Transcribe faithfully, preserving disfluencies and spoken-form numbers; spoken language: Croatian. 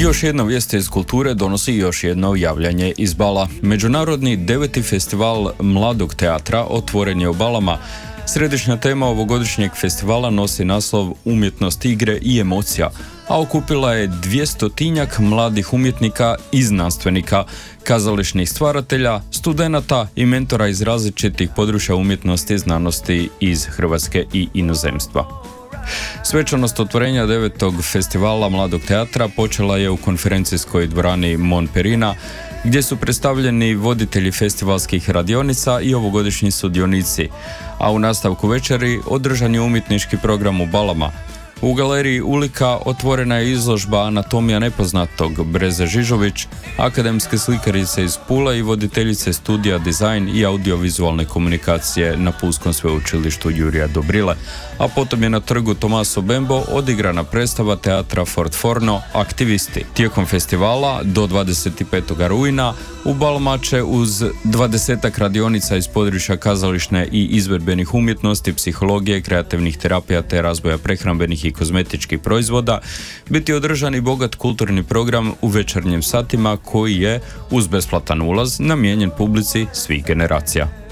Još jedna vijest iz kulture donosi još jedno javljanje iz Bala. Međunarodni deveti festival mladog teatra otvoren je u Balama. Središnja tema ovogodišnjeg festivala nosi naslov Umjetnost igre i emocija, a okupila je dvjestotinjak mladih umjetnika i znanstvenika, kazališnih stvaratelja, studenata i mentora iz različitih područja umjetnosti i znanosti iz Hrvatske i inozemstva. Svečanost otvorenja devetog festivala mladog teatra počela je u konferencijskoj dvorani Mon Perina, gdje su predstavljeni voditelji festivalskih radionica i ovogodišnji sudionici, a u nastavku večeri održan je umjetnički program u Balama. U galeriji Ulika otvorena je izložba Anatomija nepoznatog Breze Žižović, akademske slikarice iz Pule i voditeljice studija dizajn i audiovizualne komunikacije na Pulskom sveučilištu Jurija Dobrile, a potom je na trgu Tomaso Bembo odigrana predstava teatra Fortforno Aktivisti. Tijekom festivala do dvadeset petog rujna u Balama će uz dvadesetak radionica iz područja kazališne i izvedbenih umjetnosti, psihologije, kreativnih terapija te razvoja prehrambenih i kozmetičkih proizvoda biti održan i bogat kulturni program u večernjim satima koji je uz besplatan ulaz namijenjen publici svih generacija.